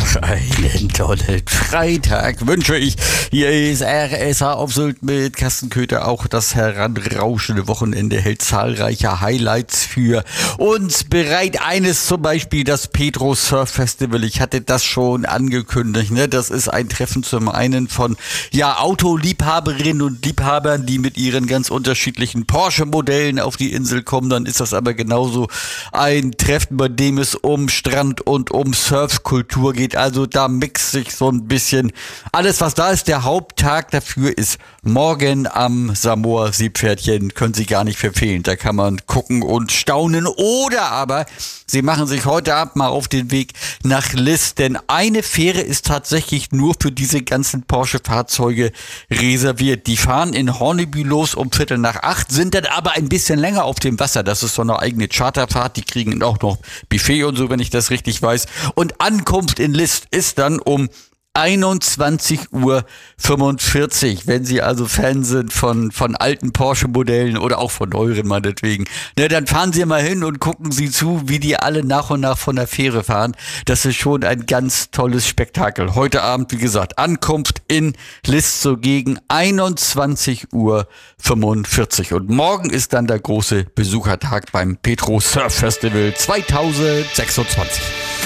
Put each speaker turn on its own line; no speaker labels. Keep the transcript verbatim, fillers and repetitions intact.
Einen tollen Freitag wünsche ich. Hier ist R S H auf Sylt mit Carsten Köter. Auch das heranrauschende Wochenende hält zahlreiche Highlights für uns bereit. Eines zum Beispiel das Petro Surf Festival. Ich hatte das schon angekündigt. Ne? Das ist ein Treffen zum einen von ja Autoliebhaberinnen und Liebhabern, die mit ihren ganz unterschiedlichen Porsche-Modellen auf die Insel kommen. Dann ist das aber genauso ein Treffen, bei dem es um Strand und um Surfkultur geht. Also da mixt sich so ein bisschen alles, was da ist. Der Haupttag dafür ist morgen am Samoa Seepferdchen. Können Sie gar nicht verfehlen. Da kann man gucken und staunen. Oder aber Sie machen sich heute Abend mal auf den Weg nach List. Denn eine Fähre ist tatsächlich nur für diese ganzen Porsche-Fahrzeuge reserviert. Die fahren in Horneby los um Viertel nach acht, sind dann aber ein bisschen länger auf dem Wasser. Das ist so eine eigene Charterfahrt. Die kriegen auch noch Buffet und so, wenn ich das richtig weiß. Und Ankunft in List ist dann um einundzwanzig Uhr fünfundvierzig, wenn Sie also Fan sind von, von alten Porsche-Modellen oder auch von neueren meinetwegen. Na, dann fahren Sie mal hin und gucken Sie zu, wie die alle nach und nach von der Fähre fahren. Das ist schon ein ganz tolles Spektakel. Heute Abend, wie gesagt, Ankunft in List so gegen einundzwanzig Uhr fünfundvierzig. Und morgen ist dann der große Besuchertag beim Petro Surf Festival zweitausendsechsundzwanzig.